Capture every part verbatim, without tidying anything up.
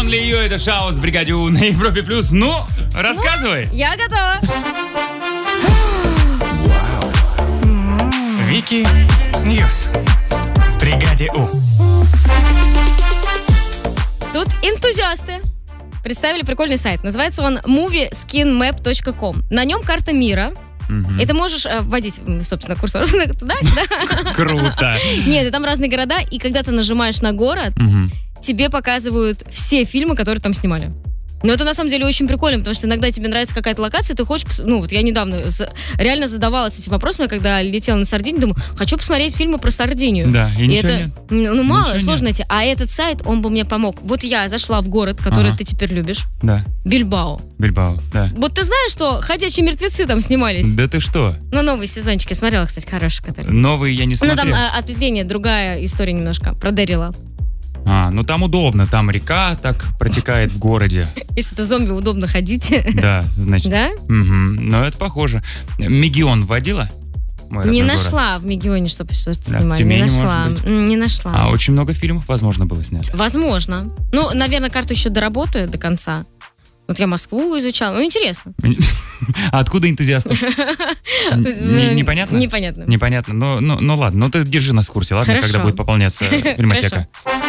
Only You, это Шаус в бригаде У на Европе Плюс. Ну, рассказывай. Ну, я готова. Вики Ньюс в бригаде У. Тут энтузиасты представили прикольный сайт. Называется он муви скин мэп точка ком. На нем карта мира. И ты можешь э, вводить, собственно, курсор туда-сюда. Круто. Нет, и там разные города, и когда ты нажимаешь на город, тебе показывают все фильмы, которые там снимали. Но это на самом деле очень прикольно, потому что иногда тебе нравится какая-то локация, ты хочешь... Ну, вот я недавно за, реально задавалась этим вопросом, когда летела на Сардинию, думаю, хочу посмотреть фильмы про Сардинию. Да, и, и ничего это, нет. Ну, мало, ничего сложно нет. найти. А этот сайт, он бы мне помог. Вот я зашла в город, который ага. ты теперь любишь. Да. Бильбао. Бильбао, да. Вот ты знаешь, что «Ходячие мертвецы» там снимались? Да ты что? Ну, новые сезончики. Смотрела, кстати, хороший который. Новый я не смотрел. Ну, там а, ответвление, другая история немножко. Про Дэрила. А, ну там удобно, там река так протекает в городе. Если это зомби, удобно ходить. Да, значит. Да? Угу. Но это похоже. Мегион вводила? Мой Не родной нашла город. в Мегионе, чтобы что-то Да, снимали. в Тюмени, Не нашла. может быть. Не нашла. А очень много фильмов, возможно, было снято. Возможно. Ну, наверное, карту еще доработаю до конца. Вот я Москву изучала. Ну, интересно. А откуда энтузиасты? Не- Непонятно? Непонятно. Непонятно. Ну, ну, ну ладно, ну ты держи нас в курсе, ладно, Хорошо. когда будет пополняться фильмотека.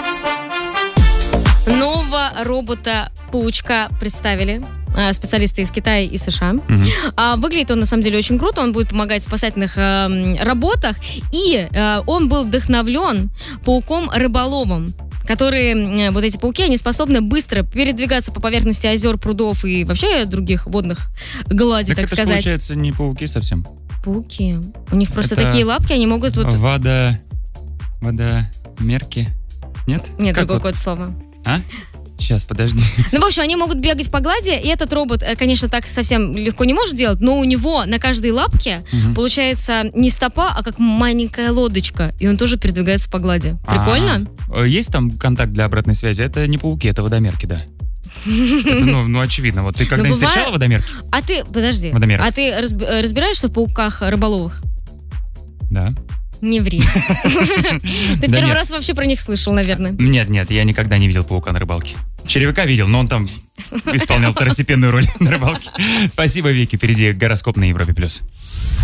Нового робота-паучка представили а, специалисты из Китая и США. Мгм. А, выглядит он, на самом деле, очень круто. Он будет помогать в спасательных э, работах. И э, он был вдохновлен пауком-рыболовом, которые, э, вот эти пауки, они способны быстро передвигаться по поверхности озер, прудов и вообще других водных гладей, Так так, это ж, сказать. получается, не пауки совсем. Пауки. У них просто Это такие лапки, они могут вот... Вода... Водомерки? Нет? Нет, Как другое вот? какое-то слово. А? Сейчас, подожди. Ну, в общем, они могут бегать по глади, и этот робот, э, конечно, так совсем легко не может делать, но у него на каждой лапке Мгм. получается не стопа, а как маленькая лодочка, и он тоже передвигается по глади. Прикольно? А, есть там контакт для обратной связи? Это не пауки, это водомерки, да. Это, ну, ну, очевидно. Вот ты когда-нибудь бывает- встречала водомерки? А ты, подожди, Водомерок. а ты разб- э, разбираешься в пауках рыболовых? Да. Не ври. Ты Да первый нет. раз вообще про них слышал, наверное. Нет, нет, я никогда не видел паука на рыбалке. Червяка видел, но он там исполнял второстепенную роль на рыбалке. Спасибо, Вики. Впереди гороскоп на Европе+. плюс.